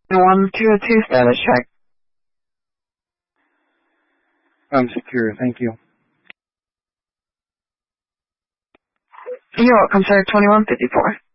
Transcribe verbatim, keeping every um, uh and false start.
one two two status check. I'm secure, thank you. You're welcome, sir. twenty-one fifty-four.